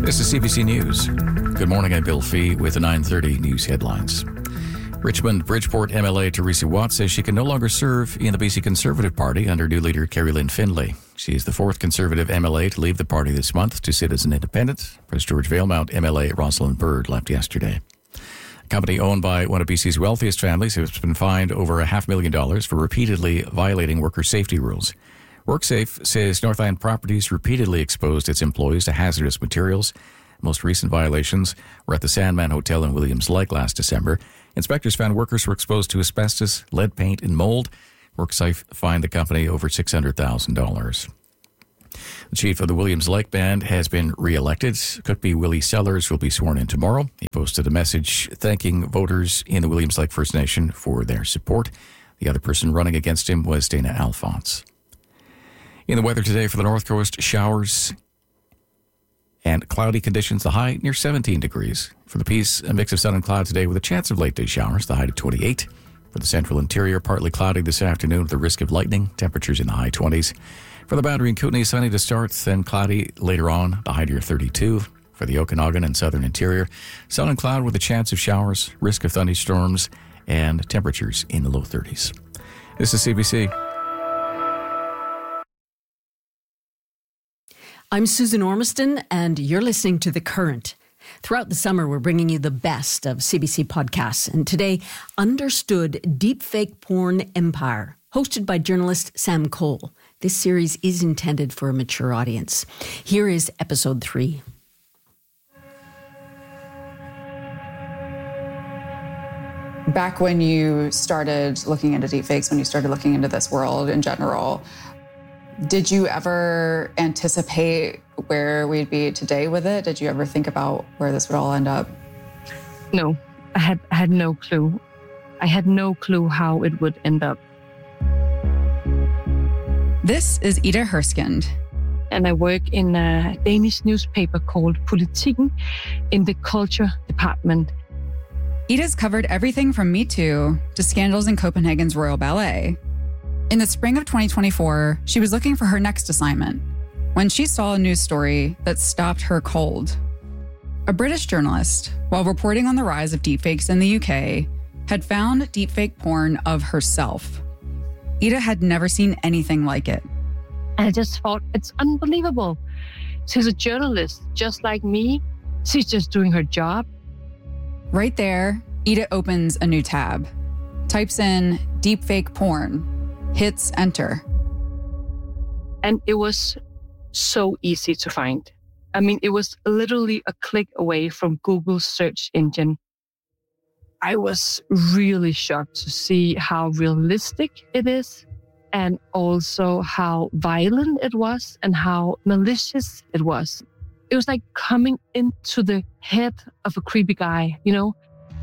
This is CBC News. Good morning, I'm Bill Fee with the 9:30 news headlines. Richmond Bridgeport MLA Teresa Watt says she can no longer serve in the BC Conservative Party under new leader Kerry Lynn Findlay. She is the fourth Conservative MLA to leave the party this month to sit as an independent. Prince George Valemount MLA Rosalind Bird left yesterday. A company owned by one of BC's wealthiest families has been fined over $500,000 for repeatedly violating worker safety rules. WorkSafe says Northland Properties repeatedly exposed its employees to hazardous materials. Most recent violations were at the Sandman Hotel in Williams Lake last December. Inspectors found workers were exposed to asbestos, lead paint, and mold. WorkSafe fined the company over $600,000. The chief of the Williams Lake Band has been re-elected. Cookby Willie Sellers will be sworn in tomorrow. He posted a message thanking voters in the Williams Lake First Nation for their support. The other person running against him was Dana Alphonse. In the weather today for the North Coast, showers and cloudy conditions, the high near 17 degrees. For the Peace, a mix of sun and cloud today with a chance of late-day showers, the high to 28. For the central interior, partly cloudy this afternoon with the risk of lightning, temperatures in the high 20s. For the Boundary and Kootenay, sunny to start, then cloudy later on, the high near 32. For the Okanagan and southern interior, sun and cloud with a chance of showers, risk of thunderstorms, and temperatures in the low 30s. This is CBC. I'm Susan Ormiston, and you're listening to The Current. Throughout the summer, we're bringing you the best of CBC podcasts. And today, Understood Deepfake Porn Empire, hosted by journalist Sam Cole. This series is intended for a mature audience. Here is episode 3. Back when you started looking into deepfakes, when you started looking into this world in general, did you ever anticipate where we'd be today with it? Did you ever think about where this would all end up? No, I had no clue. I had no clue how it would end up. This is Ida Herskind. And I work in a Danish newspaper called Politiken in the culture department. Ida's covered everything from Me Too to scandals in Copenhagen's Royal Ballet. In the spring of 2024, she was looking for her next assignment when she saw a news story that stopped her cold. A British journalist, while reporting on the rise of deepfakes in the UK, had found deepfake porn of herself. Ida had never seen anything like it. And I just thought, it's unbelievable. She's a journalist just like me. She's just doing her job. Right there, Ida opens a new tab, types in deepfake porn, hits enter. And it was so easy to find. I mean, it was literally a click away from Google's search engine. I was really shocked to see how realistic it is and also how violent it was and how malicious it was. It was like coming into the head of a creepy guy, you know?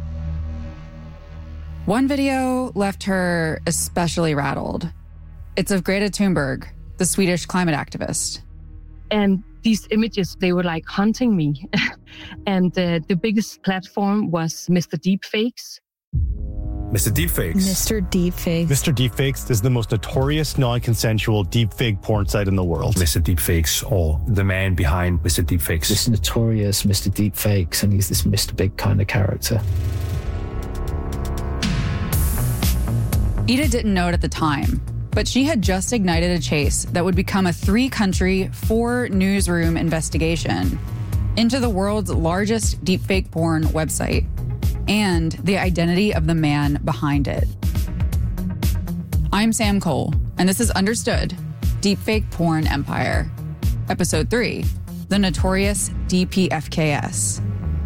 One video left her especially rattled. It's of Greta Thunberg, the Swedish climate activist. And these images, they were like haunting me. And the biggest platform was Mr. Deepfakes. Mr. Deepfakes. Mr. Deepfakes. Mr. Deepfakes is the most notorious non-consensual deepfake porn site in the world. Mr. Deepfakes, or the man behind Mr. Deepfakes. This notorious Mr. Deepfakes, and he's this Mr. Big kind of character. Ida didn't know it at the time, but she had just ignited a chase that would become a 3-country, 4-newsroom investigation into the world's largest deepfake porn website and the identity of the man behind it. I'm Sam Cole, and this is Understood Deepfake Porn Empire, Episode 3, The Notorious DPFKS.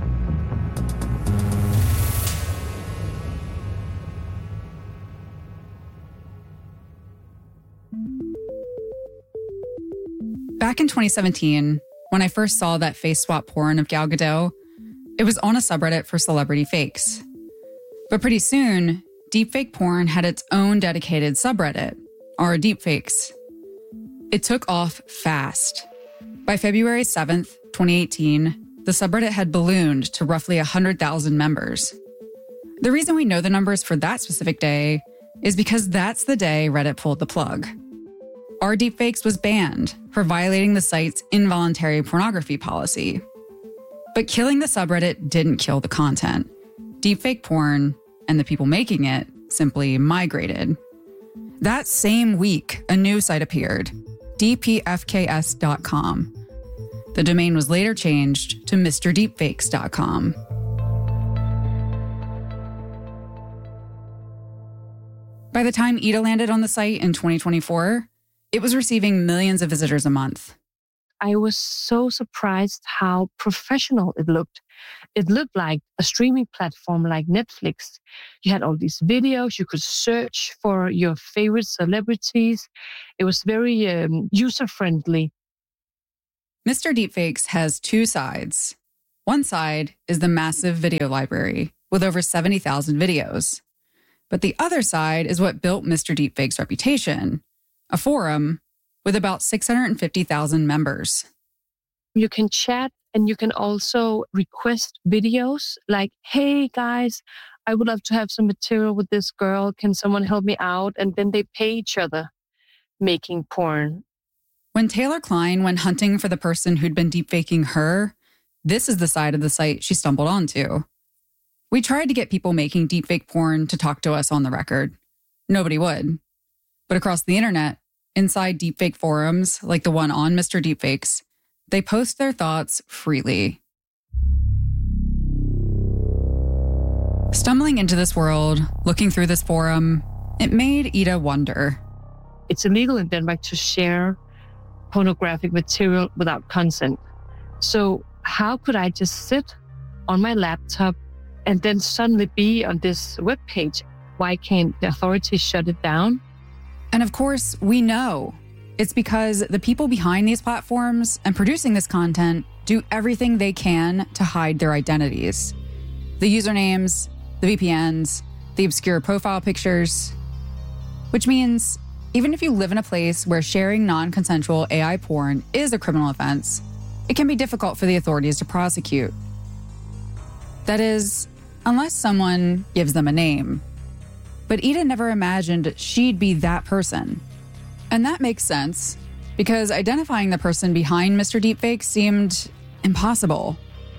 Back in 2017, when I first saw that face swap porn of Gal Gadot, it was on a subreddit for celebrity fakes. But pretty soon, deepfake porn had its own dedicated subreddit, r deepfakes. It took off fast. By February 7th, 2018, the subreddit had ballooned to roughly 100,000 members. The reason we know the numbers for that specific day is because that's the day Reddit pulled the plug. R Deepfakes was banned for violating the site's involuntary pornography policy. But killing the subreddit didn't kill the content. Deepfake porn and the people making it simply migrated. That same week, a new site appeared, dpfks.com. The domain was later changed to mrdeepfakes.com. By the time Ida landed on the site in 2024, it was receiving millions of visitors a month. I was so surprised how professional it looked. It looked like a streaming platform like Netflix. You had all these videos. You could search for your favorite celebrities. It was very user-friendly. Mr. Deepfakes has two sides. One side is the massive video library with over 70,000 videos. But the other side is what built Mr. Deepfakes' reputation, a forum with about 650,000 members. You can chat and you can also request videos like, hey guys, I would love to have some material with this girl. Can someone help me out? And then they pay each other making porn. When Taylor Klein went hunting for the person who'd been deepfaking her, this is the side of the site she stumbled onto. We tried to get people making deepfake porn to talk to us on the record. Nobody would. But across the internet, inside deepfake forums like the one on Mr. Deepfakes, they post their thoughts freely. Stumbling into this world, looking through this forum, it made Ida wonder. It's illegal in Denmark to share pornographic material without consent. So how could I just sit on my laptop and then suddenly be on this webpage? Why can't the authorities shut it down? And of course, we know. It's because the people behind these platforms and producing this content do everything they can to hide their identities. The usernames, the VPNs, the obscure profile pictures. Which means even if you live in a place where sharing non-consensual AI porn is a criminal offense, it can be difficult for the authorities to prosecute. That is, unless someone gives them a name. But Ida never imagined she'd be that person. And that makes sense, because identifying the person behind Mr. Deepfake seemed impossible.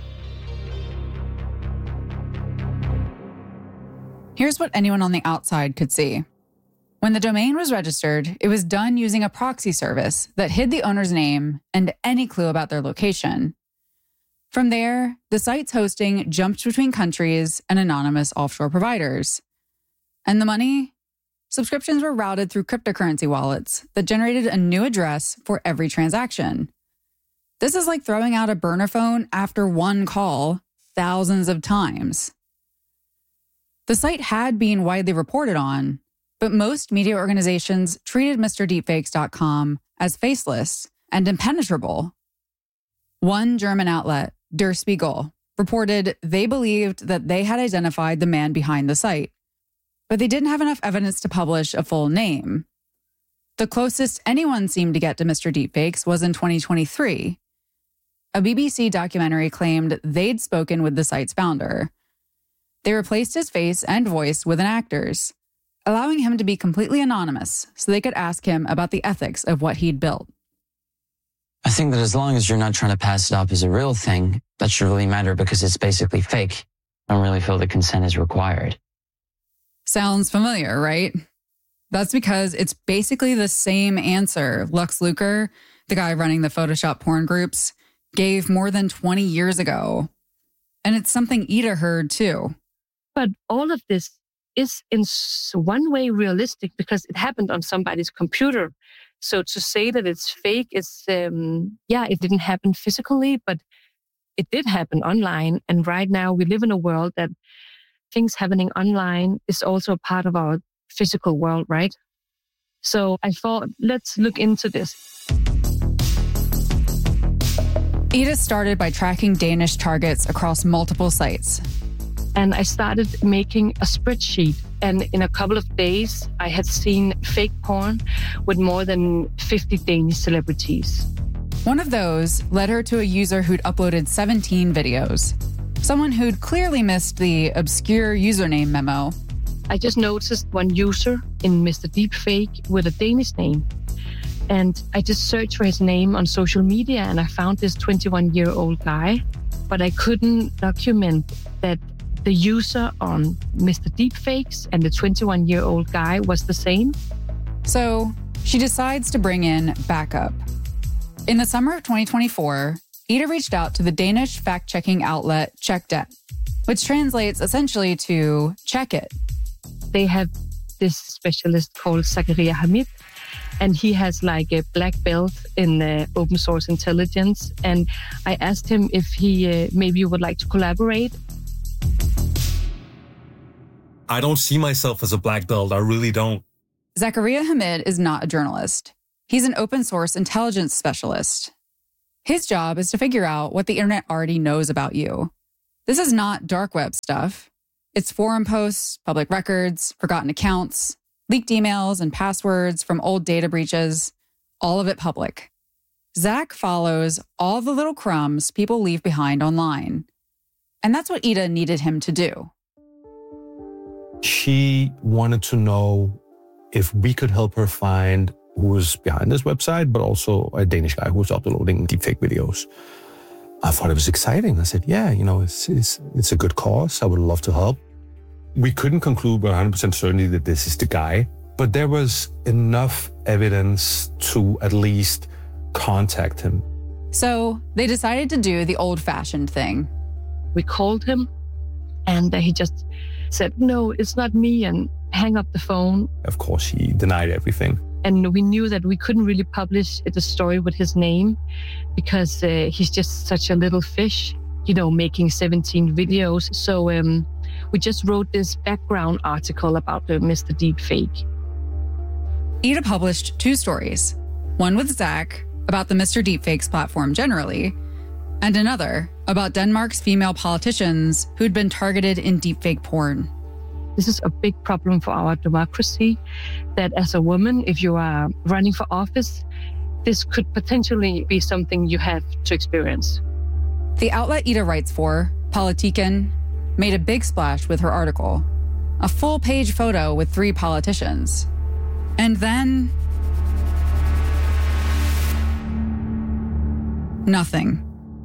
Here's what anyone on the outside could see. When the domain was registered, it was done using a proxy service that hid the owner's name and any clue about their location. From there, the site's hosting jumped between countries and anonymous offshore providers. And the money? Subscriptions were routed through cryptocurrency wallets that generated a new address for every transaction. This is like throwing out a burner phone after one call thousands of times. The site had been widely reported on, but most media organizations treated MrDeepfakes.com as faceless and impenetrable. One German outlet, Der Spiegel, reported they believed that they had identified the man behind the site, but they didn't have enough evidence to publish a full name. The closest anyone seemed to get to Mr. Deepfakes was in 2023. A BBC documentary claimed they'd spoken with the site's founder. They replaced his face and voice with an actor's, allowing him to be completely anonymous so they could ask him about the ethics of what he'd built. I think that as long as you're not trying to pass it off as a real thing, that should really matter because it's basically fake. I don't really feel that consent is required. Sounds familiar, right? That's because it's basically the same answer Lux Luker, the guy running the Photoshop porn groups, gave more than 20 years ago. And it's something Ida heard too. But all of this is in one way realistic because it happened on somebody's computer. So to say that it's fake is, it didn't happen physically, but it did happen online. And right now we live in a world that things happening online is also a part of our physical world, right? So I thought, let's look into this. Ida started by tracking Danish targets across multiple sites. And I started making a spreadsheet. And in a couple of days, I had seen fake porn with more than 50 Danish celebrities. One of those led her to a user who'd uploaded 17 videos. Someone who'd clearly missed the obscure username memo. I just noticed one user in Mr. Deepfake with a Danish name. And I just searched for his name on social media and I found this 21-year-old guy, but I couldn't document that the user on Mr. Deepfakes and the 21-year-old guy was the same. So she decides to bring in backup. In the summer of 2024, Ida reached out to the Danish fact-checking outlet CheckDet, which translates essentially to check it. They have this specialist called Zakaria Hamid, and he has like a black belt in open source intelligence. And I asked him if he maybe would like to collaborate. I don't see myself as a black belt. I really don't. Zakaria Hamid is not a journalist. He's an open source intelligence specialist. His job is to figure out what the internet already knows about you. This is not dark web stuff. It's forum posts, public records, forgotten accounts, leaked emails and passwords from old data breaches, all of it public. Zach follows all the little crumbs people leave behind online. And that's what Ida needed him to do. She wanted to know if we could help her find who was behind this website, but also a Danish guy who was uploading deepfake videos. I thought it was exciting. I said, yeah, it's a good cause. I would love to help. We couldn't conclude with 100% certainty that this is the guy, but there was enough evidence to at least contact him. So they decided to do the old-fashioned thing. We called him and he just said, no, it's not me, and hang up the phone. Of course, he denied everything. And we knew that we couldn't really publish the story with his name because he's just such a little fish, making 17 videos. So we just wrote this background article about Mr. Deepfake. Ida published 2 stories, one with Zach about the Mr. Deepfakes platform generally, and another about Denmark's female politicians who'd been targeted in deepfake porn. This is a big problem for our democracy, that as a woman, if you are running for office, this could potentially be something you have to experience. The outlet Ida writes for, Politiken, made a big splash with her article, a full-page photo with 3 politicians. And then nothing.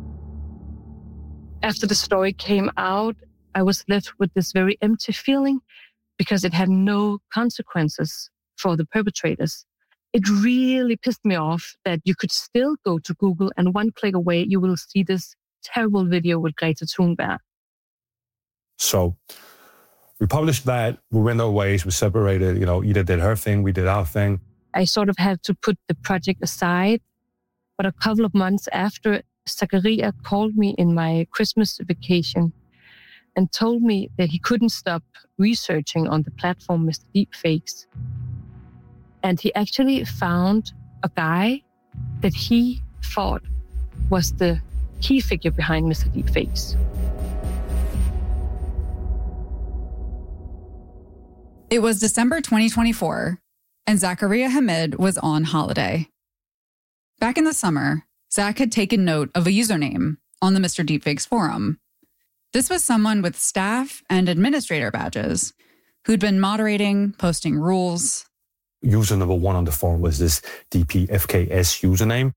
After the story came out, I was left with this very empty feeling because it had no consequences for the perpetrators. It really pissed me off that you could still go to Google and one click away, you will see this terrible video with Greta Thunberg. So we published that. We went our ways. We separated. Ida did her thing. We did our thing. I sort of had to put the project aside. But a couple of months after, Zakaria called me in my Christmas vacation and told me that he couldn't stop researching on the platform Mr. Deepfakes. And he actually found a guy that he thought was the key figure behind Mr. Deepfakes. It was December 2024, and Zakaria Hamid was on holiday. Back in the summer, Zach had taken note of a username on the Mr. Deepfakes forum. This was someone with staff and administrator badges who'd been moderating, posting rules. User number 1 on the forum was this DPFKS username.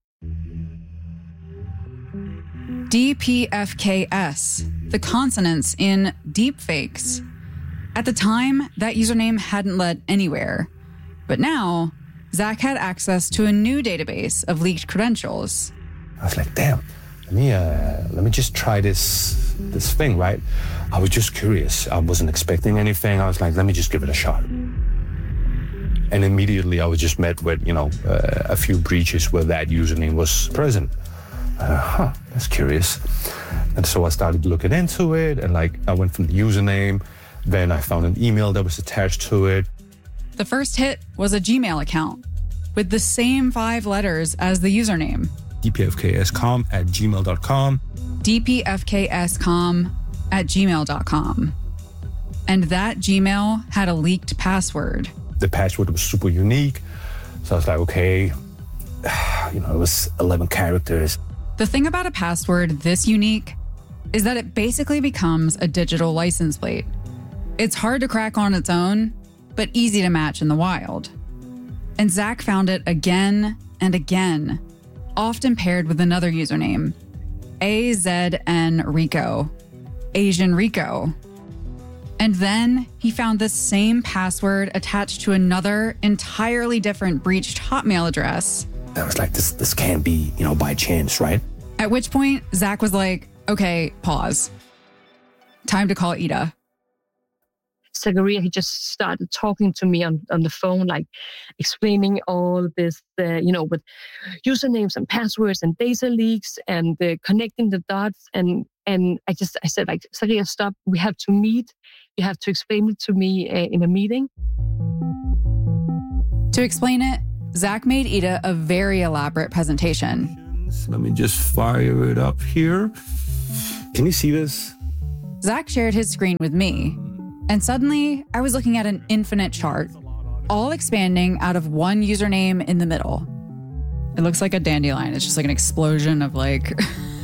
DPFKS, the consonants in deepfakes. At the time, that username hadn't led anywhere. But now, Zach had access to a new database of leaked credentials. I was like, damn, let me just try this thing, right? I was just curious. I wasn't expecting anything. I was like, let me just give it a shot. And immediately I was just met with, a few breaches where that username was present. That's curious. And so I started looking into it, and I went from the username, then I found an email that was attached to it. The first hit was a Gmail account with the same 5 letters as the username. dpfkscom@gmail.com. dpfkscom@gmail.com. And that Gmail had a leaked password. The password was super unique. So I was like, okay, it was 11 characters. The thing about a password this unique is that it basically becomes a digital license plate. It's hard to crack on its own, but easy to match in the wild. And Zach found it again and again, often paired with another username, AZN Rico, Asian Rico. And then he found this same password attached to another entirely different breached Hotmail address. I was like, this can't be, by chance, right? At which point, Zach was like, okay, pause. Time to call Ida. Zachariah, he just started talking to me on the phone, like explaining all this, with usernames and passwords and data leaks and connecting the dots. And I said, like, Zachariah, stop. We have to meet. You have to explain it to me in a meeting. To explain it, Zach made Ida a very elaborate presentation. Let me just fire it up here. Can you see this? Zach shared his screen with me. And suddenly, I was looking at an infinite chart, all expanding out of one username in the middle. It looks like a dandelion. It's just like an explosion of like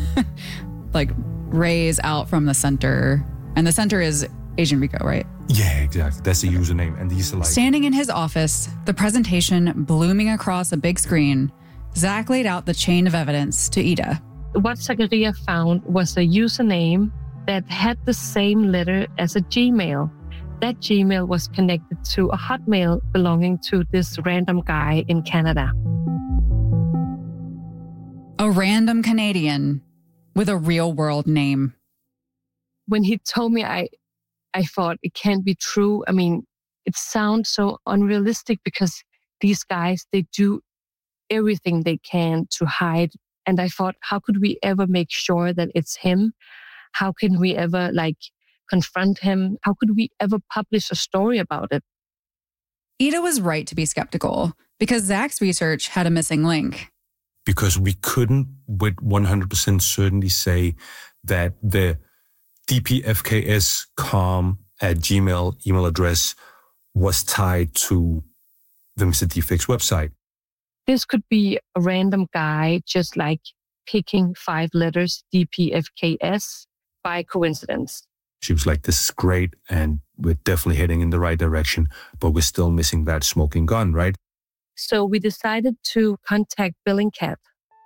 rays out from the center. And the center is Asian Rico, right? Yeah, exactly. That's the username. And these are like... Standing in his office, the presentation blooming across a big screen, Zach laid out the chain of evidence to Ida. What Zachariah found was a username that had the same letter as a Gmail. That Gmail was connected to a Hotmail belonging to this random guy in Canada. A random Canadian with a real-world name. When he told me, I thought it can't be true. I mean, it sounds so unrealistic because these guys, they do everything they can to hide. And I thought, how could we ever make sure that it's him? How can we ever confront him? How could we ever publish a story about it? Ida was right to be skeptical because Zach's research had a missing link. Because we couldn't with 100% certainty say that the dpfks.com@gmail email address was tied to the Mr. Deepfakes website. This could be a random guy just picking 5 letters, DPFKS, by coincidence. She was like, this is great, and we're definitely heading in the right direction, but we're still missing that smoking gun, right? So we decided to contact Bellingcat.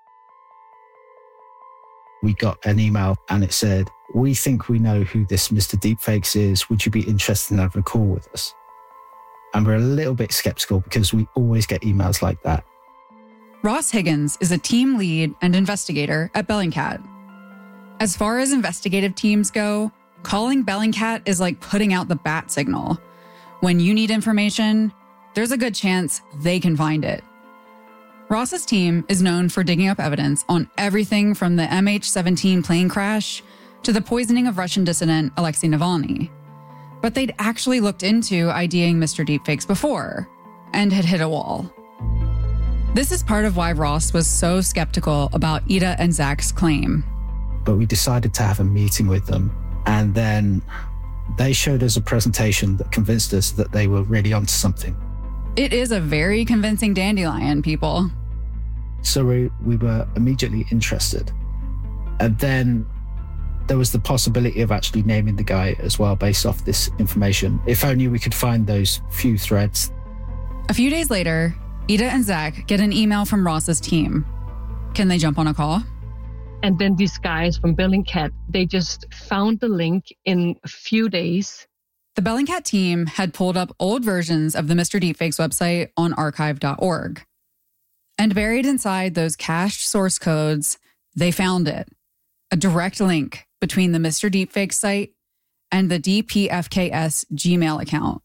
We got an email and it said, we think we know who this Mr. Deepfakes is. Would you be interested in having a call with us? And we're a little bit skeptical because we always get emails like that. Ross Higgins is a team lead and investigator at Bellingcat. As far as investigative teams go, calling Bellingcat is like putting out the bat signal. When you need information, there's a good chance they can find it. Ross's team is known for digging up evidence on everything from the MH17 plane crash to the poisoning of Russian dissident Alexei Navalny. But they'd actually looked into IDing Mr. Deepfakes before and had hit a wall. This is part of why Ross was so skeptical about Ida and Zach's claim. But we decided to have a meeting with them, and then they showed us a presentation that convinced us that they were really onto something. It is a very convincing dandelion, people. So we were immediately interested. And then there was the possibility of actually naming the guy as well based off this information. If only we could find those few threads. A few days later, Ida and Zach get an email from Ross's team. Can they jump on a call? And then these guys from Bellingcat, they just found the link in a few days. The Bellingcat team had pulled up old versions of the Mr. Deepfakes website on archive.org. And buried inside those cached source codes, they found it. A direct link between the Mr. Deepfakes site and the DPFKS Gmail account.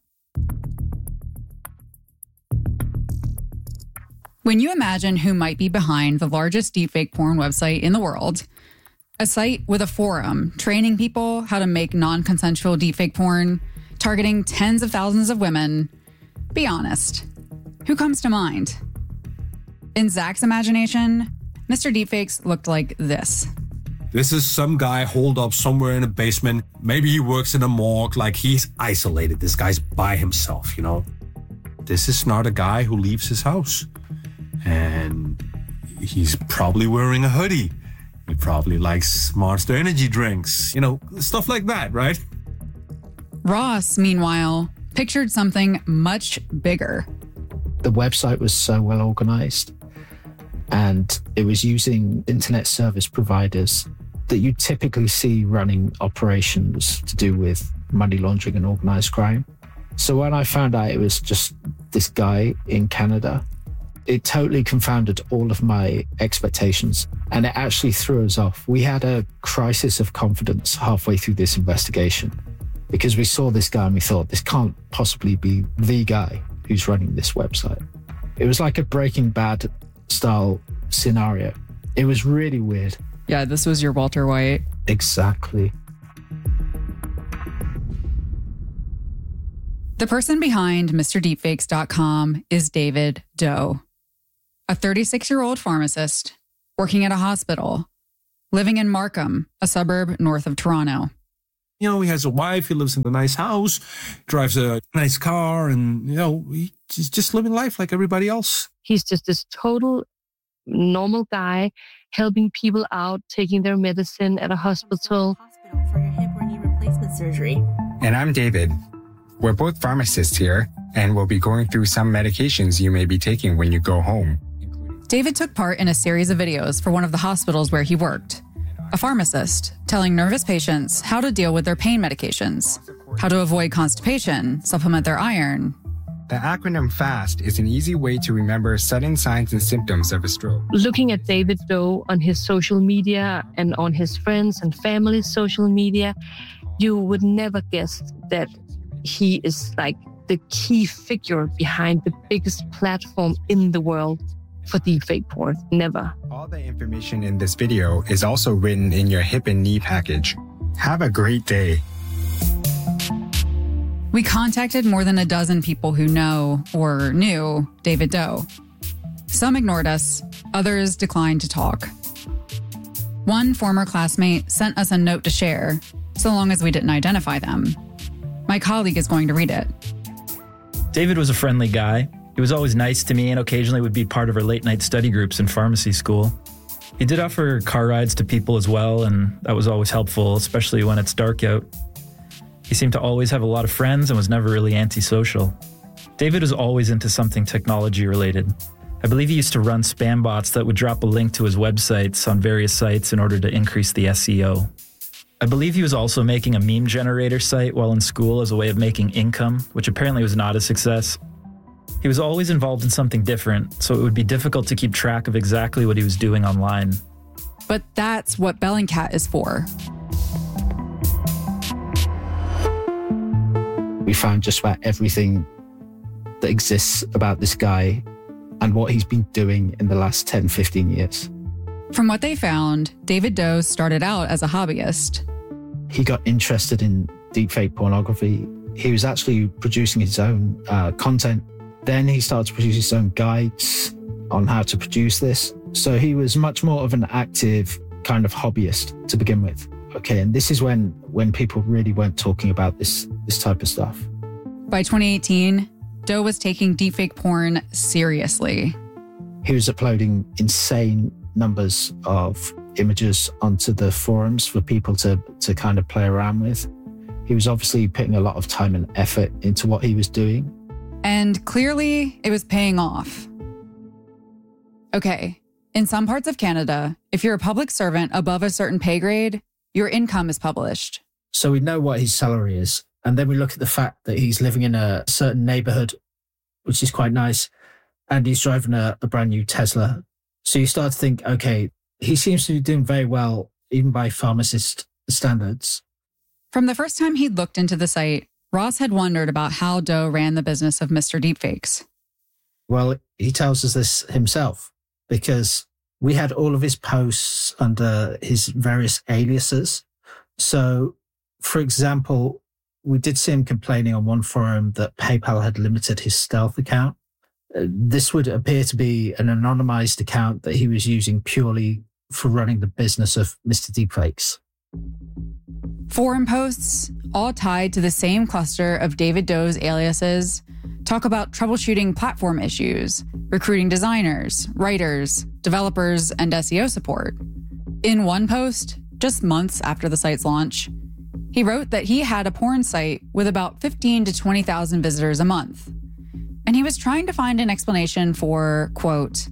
When you imagine who might be behind the largest deepfake porn website in the world, a site with a forum training people how to make non-consensual deepfake porn, targeting tens of thousands of women, be honest, who comes to mind? In Zach's imagination, Mr. Deepfakes looked like this. This is some guy holed up somewhere in a basement. Maybe he works in a morgue, like he's isolated. This guy's by himself, This is not a guy who leaves his house. And he's probably wearing a hoodie. He probably likes Monster Energy drinks, stuff like that, right? Ross, meanwhile, pictured something much bigger. The website was so well organized. And it was using internet service providers that you typically see running operations to do with money laundering and organized crime. So when I found out it was just this guy in Canada, it totally confounded all of my expectations, and it actually threw us off. We had a crisis of confidence halfway through this investigation because we saw this guy and we thought, this can't possibly be the guy who's running this website. It was like a Breaking Bad style scenario. It was really weird. Yeah, this was your Walter White. Exactly. The person behind MrDeepfakes.com is David Doe, a 36-year-old pharmacist working at a hospital, living in Markham, a suburb north of Toronto. You know, he has a wife, he lives in a nice house, drives a nice car, and, you know, he's just living life like everybody else. He's just this total normal guy, helping people out, taking their medicine at a hospital. For your hip or knee replacement surgery. And I'm David. We're both pharmacists here, and we'll be going through some medications you may be taking when you go home. David took part in a series of videos for one of the hospitals where he worked. A pharmacist telling nervous patients how to deal with their pain medications, how to avoid constipation, supplement their iron. The acronym FAST is an easy way to remember sudden signs and symptoms of a stroke. Looking at David Doe on his social media and on his friends and family's social media, you would never guess that he is like the key figure behind the biggest platform in the world for deepfake porn. Never. All the information in this video is also written in your hip and knee package. Have a great day. We contacted more than a dozen people who know or knew David Doe. Some ignored us, others declined to talk. One former classmate sent us a note to share, so long as we didn't identify them. My colleague is going to read it. David was a friendly guy. He was always nice to me and occasionally would be part of our late-night study groups in pharmacy school. He did offer car rides to people as well, and that was always helpful, especially when it's dark out. He seemed to always have a lot of friends and was never really antisocial. David was always into something technology-related. I believe he used to run spam bots that would drop a link to his websites on various sites in order to increase the SEO. I believe he was also making a meme generator site while in school as a way of making income, which apparently was not a success. He was always involved in something different, so it would be difficult to keep track of exactly what he was doing online. But that's what Bellingcat is for. We found just about everything that exists about this guy and what he's been doing in the last 10, 15 years. From what they found, David Doe started out as a hobbyist. He got interested in deepfake pornography. He was actually producing his own content. Then he started to produce his own guides on how to produce this. So he was much more of an active kind of hobbyist to begin with. Okay, and this is when people really weren't talking about this type of stuff. By 2018, Doe was taking deepfake porn seriously. He was uploading insane numbers of images onto the forums for people to kind of play around with. He was obviously putting a lot of time and effort into what he was doing. And clearly, it was paying off. Okay, in some parts of Canada, if you're a public servant above a certain pay grade, your income is published. So we know what his salary is. And then we look at the fact that he's living in a certain neighborhood, which is quite nice. And he's driving a brand new Tesla. So you start to think, okay, he seems to be doing very well, even by pharmacist standards. From the first time he'd looked into the site, Ross had wondered about how Doe ran the business of Mr. Deepfakes. Well, he tells us this himself because we had all of his posts under his various aliases. So, for example, we did see him complaining on one forum that PayPal had limited his stealth account. This would appear to be an anonymized account that he was using purely for running the business of Mr. Deepfakes. Forum posts, all tied to the same cluster of David Doe's aliases, talk about troubleshooting platform issues, recruiting designers, writers, developers, and SEO support. In one post, just months after the site's launch, he wrote that he had a porn site with about 15 to 20,000 visitors a month. And he was trying to find an explanation for, quote,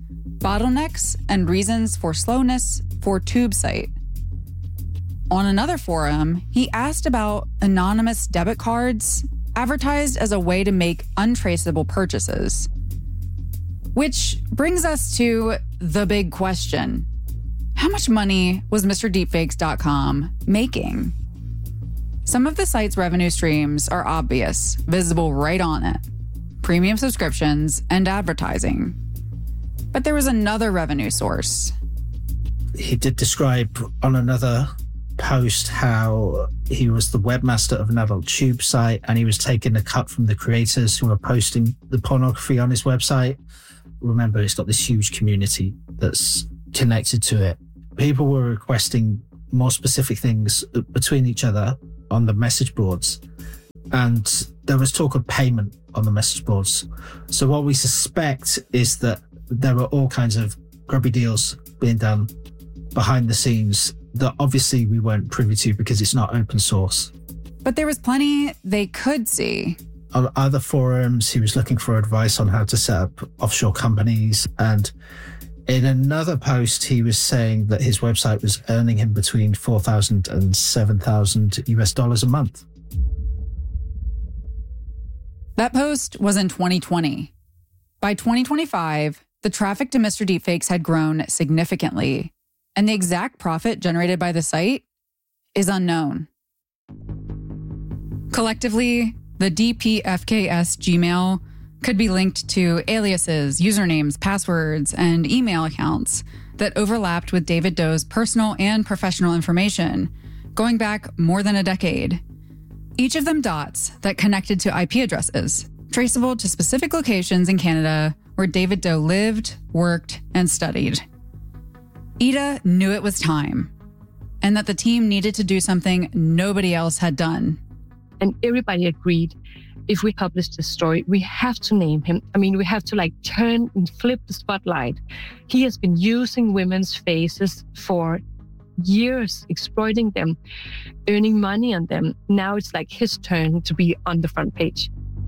Bottlenecks and Reasons for Slowness for TubeSite. On another forum, he asked about anonymous debit cards advertised as a way to make untraceable purchases. Which brings us to the big question. How much money was MrDeepfakes.com making? Some of the site's revenue streams are obvious, visible right on it. Premium subscriptions and advertising. But there was another revenue source. He did describe on another post how he was the webmaster of an adult tube site and he was taking a cut from the creators who were posting the pornography on his website. Remember, it's got this huge community that's connected to it. People were requesting more specific things between each other on the message boards. And there was talk of payment on the message boards. So what we suspect is that there were all kinds of grubby deals being done behind the scenes that obviously we weren't privy to because it's not open source. But there was plenty they could see. On other forums, he was looking for advice on how to set up offshore companies. And in another post, he was saying that his website was earning him between $4,000 and $7,000 a month. That post was in 2020. By 2025, the traffic to Mr. Deepfakes had grown significantly, and the exact profit generated by the site is unknown. Collectively, the DPFKS Gmail could be linked to aliases, usernames, passwords, and email accounts that overlapped with David Doe's personal and professional information, going back more than a decade. Each of them dots that connected to IP addresses, traceable to specific locations in Canada where David Doe lived, worked, and studied. Ida knew it was time, and that the team needed to do something nobody else had done. And everybody agreed, if we publish this story, we have to name him. I mean, we have to turn and flip the spotlight. He has been using women's faces for years, exploiting them, earning money on them. Now it's his turn to be on the front page.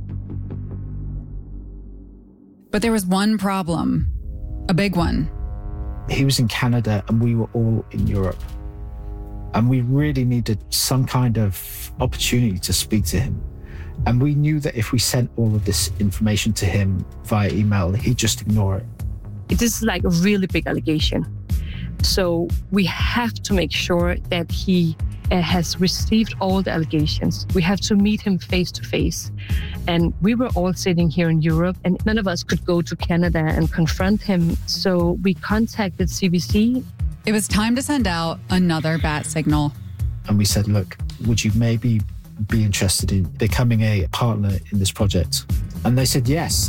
But there was one problem, a big one. He was in Canada and we were all in Europe. And we really needed some kind of opportunity to speak to him. And we knew that if we sent all of this information to him via email, he'd just ignore it. This is a really big allegation. So we have to make sure that he has received all the allegations. We have to meet him face to face. And we were all sitting here in Europe and none of us could go to Canada and confront him. So we contacted CBC. It was time to send out another bat signal. And we said, look, would you maybe be interested in becoming a partner in this project? And they said yes.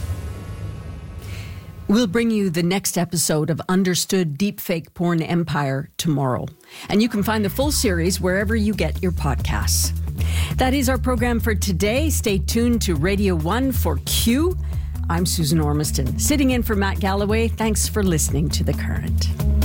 We'll bring you the next episode of Understood Deepfake Porn Empire tomorrow. And you can find the full series wherever you get your podcasts. That is our program for today. Stay tuned to Radio 1 for Q. I'm Susan Ormiston, sitting in for Matt Galloway. Thanks for listening to The Current.